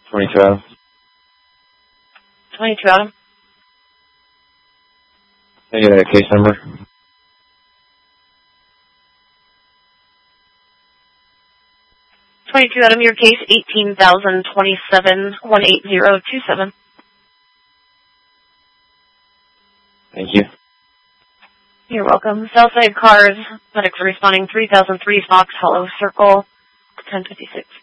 22 Adam. 22 Adam. Can I get a case number? Adam, your case 18,027-18027. Thank you. You're welcome. Southside Cars, medics are responding 3003 Fox Hollow Circle, 1056.